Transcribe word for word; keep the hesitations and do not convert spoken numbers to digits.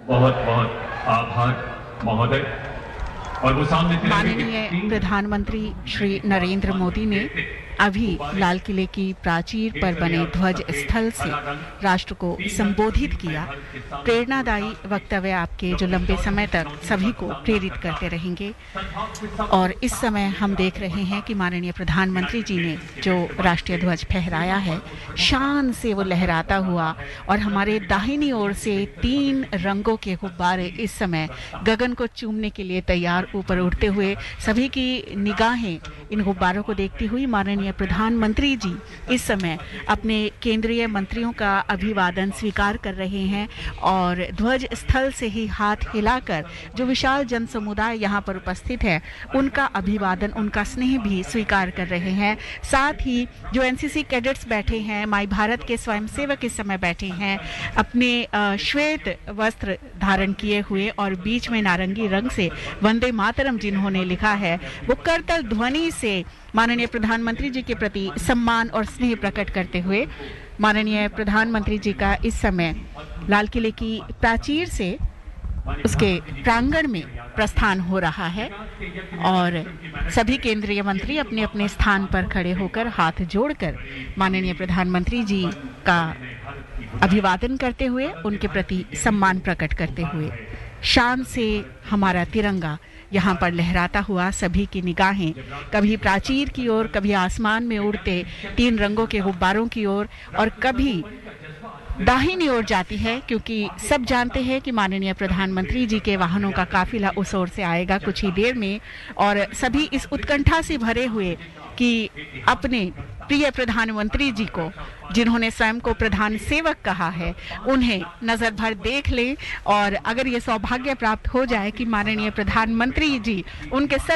बहुत बहुत आभार महोदय। और वो सामने माननीय प्रधानमंत्री श्री नरेंद्र मोदी ने अभी लाल किले की प्राचीर पर बने ध्वज स्थल से राष्ट्र को संबोधित किया। प्रेरणादायी वक्तव्य आपके जो लंबे समय तक सभी को प्रेरित करते रहेंगे। और इस समय हम देख रहे हैं कि माननीय प्रधानमंत्री जी ने जो राष्ट्रीय ध्वज फहराया है, शान से वो लहराता हुआ, और हमारे दाहिनी ओर से तीन रंगों के गुब्बारे इस समय गगन को चूमने के लिए तैयार ऊपर उड़ते हुए, सभी की निगाहें इन गुब्बारों को देखती हुई माननीय प्रधानमंत्री जी इस समय अपने केंद्रीय मंत्रियों का अभिवादन स्वीकार कर रहे हैं। और ध्वज स्थल से ही हाथ हिलाकर जो विशाल जन समुदाय यहाँ पर उपस्थित है उनका अभिवादन, उनका स्नेह भी स्वीकार कर रहे हैं। साथ ही जो एनसीसी कैडेट्स बैठे हैं, माई भारत के स्वयंसेवक इस समय बैठे हैं अपने श्वेत वस्त्र धारण किए हुए, और बीच में नारंगी रंग से वंदे मातरम जिन्होंने लिखा है, वो करतल ध्वनि से माननीय प्रधानमंत्री जी के प्रति सम्मान और स्नेह प्रकट करते हुए माननीय प्रधानमंत्री जी का इस समय लाल किले की प्राचीर से उसके प्रांगण में प्रस्थान हो रहा है। और सभी केंद्रीय मंत्री अपने अपने स्थान पर खड़े होकर हाथ जोड़कर माननीय प्रधानमंत्री जी का अभिवादन करते हुए, उनके प्रति सम्मान प्रकट करते हुए, शान से हमारा तिरंगा यहाँ पर लहराता हुआ, सभी की निगाहें कभी प्राचीर की ओर, कभी आसमान में उड़ते तीन रंगों के गुब्बारों की ओर, और कभी दाहिनी ओर जाती है, क्योंकि सब जानते हैं कि माननीय प्रधानमंत्री जी के वाहनों का काफिला उस ओर से आएगा कुछ ही देर में। और सभी इस उत्कंठा से भरे हुए कि अपने प्रिय प्रधानमंत्री जी को, जिन्होंने स्वयं को प्रधान सेवक कहा है, उन्हें नजर भर देख लें। और अगर ये सौभाग्य प्राप्त हो जाए कि माननीय प्रधानमंत्री जी उनके सर